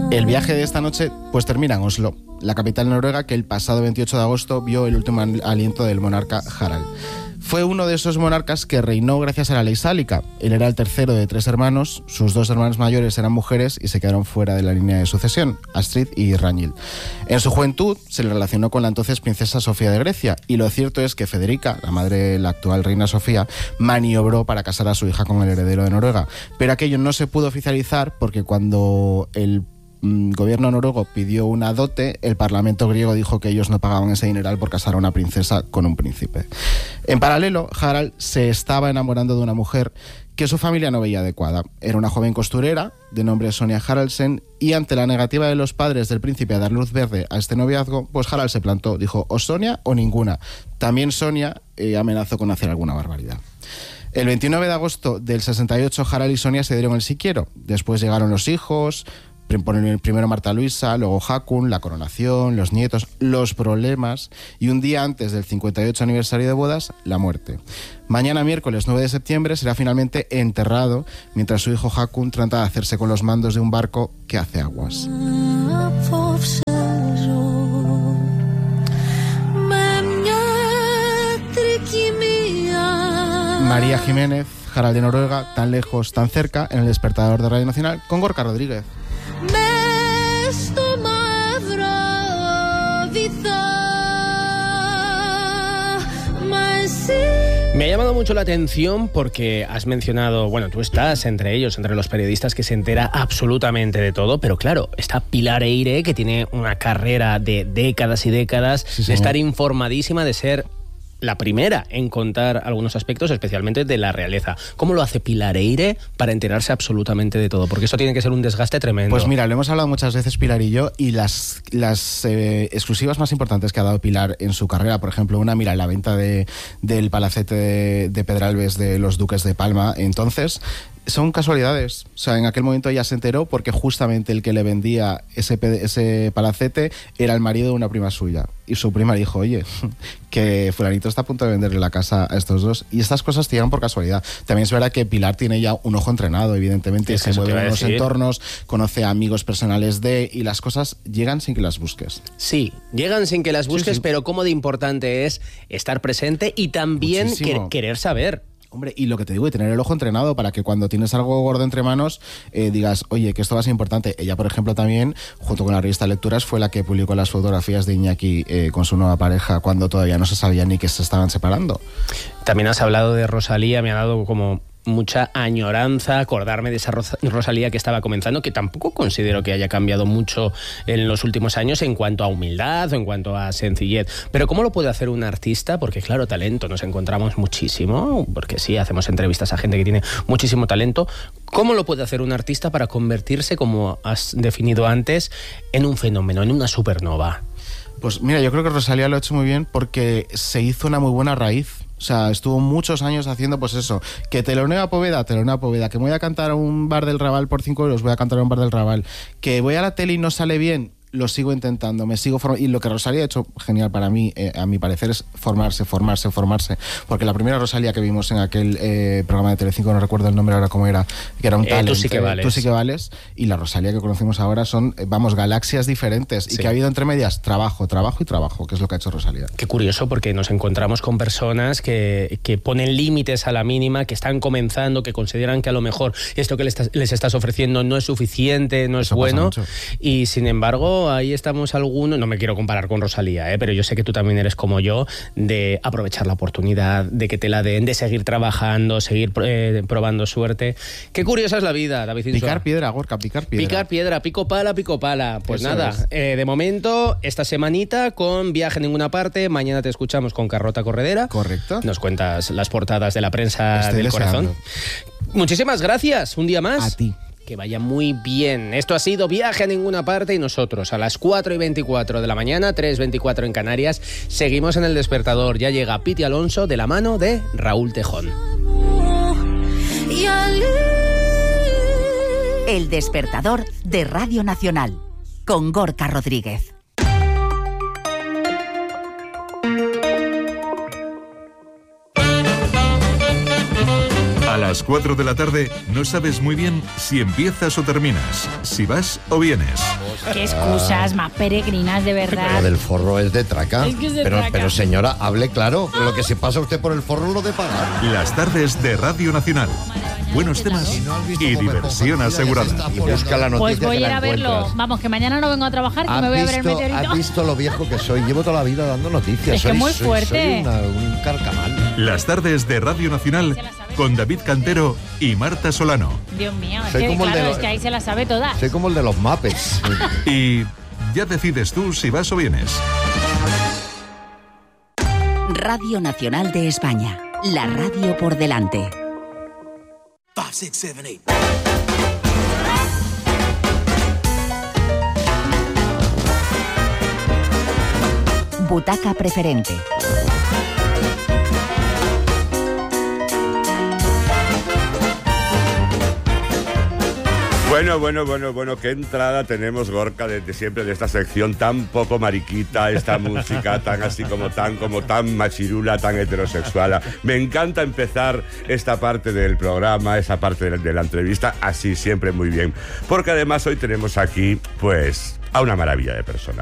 El viaje de esta noche pues termina en Oslo, la capital noruega que el pasado 28 de agosto vio el último aliento del monarca Harald. Fue uno de esos monarcas que reinó gracias a la ley sálica. Él era el tercero de 3 hermanos, sus 2 hermanos mayores eran mujeres y se quedaron fuera de la línea de sucesión, Astrid y Ragnhild. En su juventud se le relacionó con la entonces princesa Sofía de Grecia, y lo cierto es que Federica, la madre de la actual reina Sofía, maniobró para casar a su hija con el heredero de Noruega. Pero aquello no se pudo oficializar porque cuando el gobierno noruego pidió una dote, el parlamento griego dijo que ellos no pagaban ese dineral por casar a una princesa con un príncipe. En paralelo, Harald se estaba enamorando de una mujer que su familia no veía adecuada. Era una joven costurera de nombre Sonia Haraldsen, y ante la negativa de los padres del príncipe a dar luz verde a este noviazgo, pues Harald se plantó, dijo o Sonia o ninguna. También Sonia amenazó con hacer alguna barbaridad. El 29 de agosto del 68, Harald y Sonia se dieron el sí quiero. Después llegaron los hijos, primero Marta Luisa, luego Hakun, la coronación, los nietos, los problemas y un día antes del 58 aniversario de bodas, la muerte. Mañana, miércoles 9 de septiembre, será finalmente enterrado mientras su hijo Hakun trata de hacerse con los mandos de un barco que hace aguas. María Jiménez, Harald de Noruega, tan lejos, tan cerca, en el despertador de Radio Nacional con Gorka Rodríguez. Me ha llamado mucho la atención porque has mencionado, bueno, tú estás entre ellos, entre los periodistas que se entera absolutamente de todo, pero claro, está Pilar Eire, que tiene una carrera de décadas y décadas, sí, de estar informadísima, de ser la primera en contar algunos aspectos, especialmente de la realeza. ¿Cómo lo hace Pilar Eire para enterarse absolutamente de todo? Porque eso tiene que ser un desgaste tremendo. Pues mira, lo hemos hablado muchas veces Pilar y yo, y las exclusivas más importantes que ha dado Pilar en su carrera, por ejemplo, una, mira, la venta del palacete de Pedralbes de los duques de Palma, entonces son casualidades. O sea, en aquel momento ella se enteró porque justamente el que le vendía ese palacete era el marido de una prima suya. Y su prima dijo, oye, que fulanito está a punto de venderle la casa a estos dos. Y estas cosas te llegan por casualidad. También es verdad que Pilar tiene ya un ojo entrenado, evidentemente, se mueve en unos entornos, conoce a amigos personales y las cosas llegan sin que las busques. Sí, llegan sin que las busques, sí. Pero cómo de importante es estar presente y también querer saber. Hombre, y lo que te digo, y tener el ojo entrenado para que cuando tienes algo gordo entre manos digas, oye, que esto va a ser importante. Ella, por ejemplo, también, junto con la revista Lecturas, fue la que publicó las fotografías de Iñaki con su nueva pareja cuando todavía no se sabía ni que se estaban separando. También has hablado de Rosalía, me ha dado como mucha añoranza acordarme de esa Rosalía que estaba comenzando, que tampoco considero que haya cambiado mucho en los últimos años en cuanto a humildad o en cuanto a sencillez. Pero ¿cómo lo puede hacer un artista? Porque claro, talento nos encontramos muchísimo, porque sí, hacemos entrevistas a gente que tiene muchísimo talento. ¿Cómo lo puede hacer un artista para convertirse, como has definido antes, en un fenómeno, en una supernova? Pues mira, yo creo que Rosalía lo ha hecho muy bien porque se hizo una muy buena raíz. O sea, estuvo muchos años haciendo pues eso, que teloneo a Poveda, que me voy a cantar a un bar del Raval por 5 euros, voy a cantar a un bar del Raval, que voy a la tele y no sale bien, lo sigo intentando, me sigo formando. Y lo que Rosalía ha hecho genial para mí, a mi parecer, es formarse. Porque la primera Rosalía que vimos en aquel programa de Telecinco, no recuerdo el nombre ahora cómo era, que era un talent, Tú sí que vales. Y la Rosalía que conocemos ahora son, galaxias diferentes. Sí. Y que ha habido entre medias trabajo, que es lo que ha hecho Rosalía. Qué curioso, porque nos encontramos con personas que ponen límites a la mínima, que están comenzando, que consideran que a lo mejor esto que les estás ofreciendo no es suficiente, no es eso bueno. Y sin embargo, ahí estamos algunos, no me quiero comparar con Rosalía, pero yo sé que tú también eres como yo, de aprovechar la oportunidad, de que te la den, de seguir trabajando, seguir probando suerte. Qué curiosa es la vida, David Insua. Picar piedra, Gorka, picar piedra. Pico pala. Pues eso nada, de momento, esta semanita con Viaje a Ninguna Parte, mañana te escuchamos con Carlota Corredera. Correcto. Nos cuentas las portadas de la prensa del corazón. Muchísimas gracias, un día más. A ti. Que vaya muy bien. Esto ha sido Viaje a Ninguna Parte y nosotros a las 4:24 de la mañana, 3:24 en Canarias, seguimos en El Despertador. Ya llega Piti Alonso de la mano de Raúl Tejón. El Despertador de Radio Nacional con Gorka Rodríguez. A las Las 4 de la tarde no sabes muy bien si empiezas o terminas, si vas o vienes. Qué excusas más peregrinas, de verdad. Lo del forro es de traca. Es que es de pero, traca. pero señora, hable claro. Lo que se pasa usted por el forro lo de pagar. Las tardes de Radio Nacional. Buenos temas y diversión asegurada. Y busca la noticia. Pues voy que a ir la a verlo. encuentras. Vamos, que mañana no vengo a trabajar, que me voy a ver el meteorito. ¿Has visto lo viejo que soy? Llevo toda la vida dando noticias. Es que muy fuerte. Soy un carcamal. Las tardes de Radio Nacional con David Cantero y Marta Solano. Dios mío, es Soy que, como el de claro, los- es que ahí se la sabe todas. Soy como el de los Muppets. Y ya decides tú si vas o vienes. Radio Nacional de España. La radio por delante. 5, 6, 7, 8. Butaca preferente. Bueno, qué entrada tenemos, Gorka, desde siempre de esta sección tan poco mariquita, esta música tan así como tan machirula, tan heterosexual. Me encanta empezar esta parte del programa, esa parte de la entrevista, así siempre muy bien. Porque además hoy tenemos aquí, pues, a una maravilla de persona.